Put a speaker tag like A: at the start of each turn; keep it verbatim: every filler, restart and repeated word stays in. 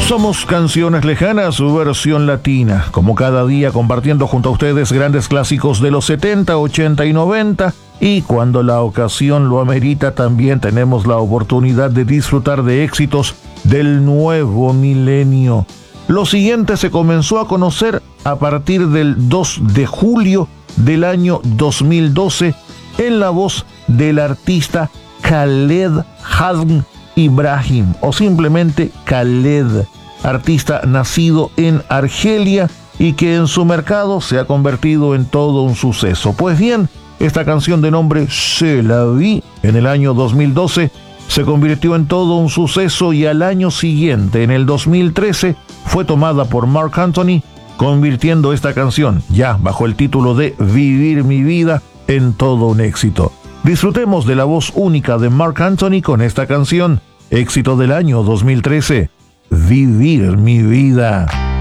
A: Somos Canciones Lejanas, su versión latina, como cada día compartiendo junto a ustedes grandes clásicos de los setenta, ochenta y noventa, y cuando la ocasión lo amerita también tenemos la oportunidad de disfrutar de éxitos del nuevo milenio. Lo siguiente se comenzó a conocer a partir del dos de julio del año dos mil doce en la voz del artista Khaled Hazm Ibrahim, o simplemente Khaled, artista nacido en Argelia y que en su mercado se ha convertido en todo un suceso. Pues bien, esta canción de nombre C'est la vie en el año dos mil doce se convirtió en todo un suceso y al año siguiente, en el dos mil trece, fue tomada por Marc Anthony, convirtiendo esta canción, ya bajo el título de Vivir mi vida, en todo un éxito. Disfrutemos de la voz única de Marc Anthony con esta canción, éxito del año dos mil trece, Vivir mi vida.